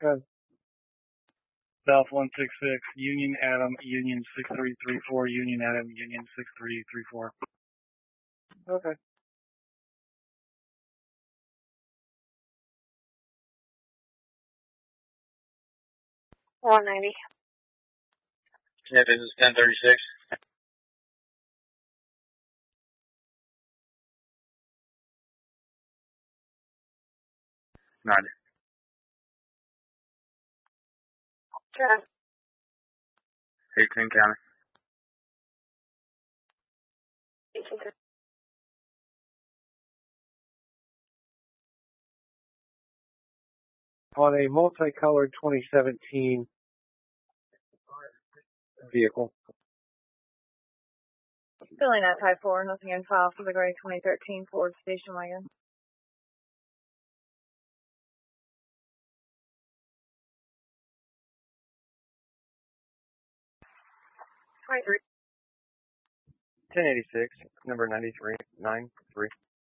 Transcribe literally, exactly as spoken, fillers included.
Good. South one six six, Union Adam, Union six three three four, Union Adam, Union six three three four. Okay. one ninety. Yeah, this is ten thirty-six. ninety. Sure. eighteen county. eighteen. On a multicolored twenty seventeen vehicle. Filling that type four, nothing in file for the gray twenty thirteen Ford station wagon. twenty-three. ten eighty-six, number ninety-three, nine three.